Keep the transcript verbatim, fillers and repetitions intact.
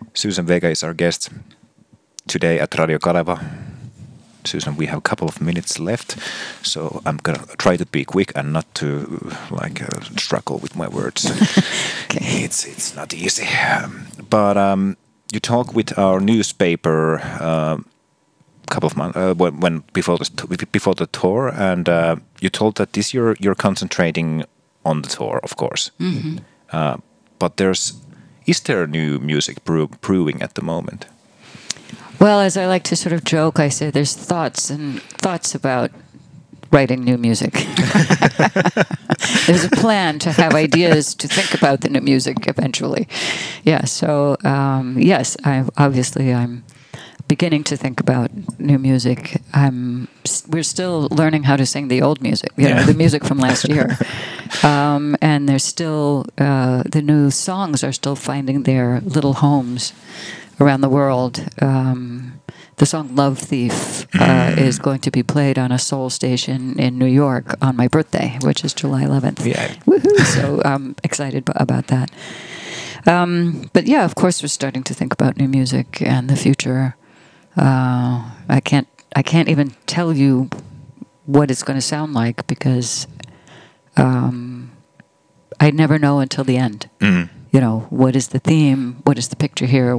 Susan Vega is our guest today at Radio Kaleva. Susan, we have a couple of minutes left, so I'm gonna try to be quick and not to like uh, struggle with my words. Okay. It's it's not easy, um, but um, you talk with our newspaper a uh, couple of months uh, when, when before the before the tour, and uh, you told that this year you're concentrating on the tour, of course. Mm-hmm. Uh, but there's is there new music brew, brewing at the moment? Well, as I like to sort of joke, I say there's thoughts and thoughts about writing new music. There's a plan to have ideas to think about the new music eventually. Yeah, so um, yes, I obviously I'm beginning to think about new music. I'm we're still learning how to sing the old music, you know, yeah. the music from last year. Um, and there's still uh, the new songs are still finding their little homes around the world. Um, the song Love Thief uh, is going to be played on a soul station in New York on my birthday, which is July eleventh. Yeah. Woohoo! So I'm excited b- about that. Um, but yeah, of course, we're starting to think about new music and the future. Uh, I can't I can't even tell you what it's going to sound like because um, I never know until the end. Mm. You know, what is the theme? What is the picture here?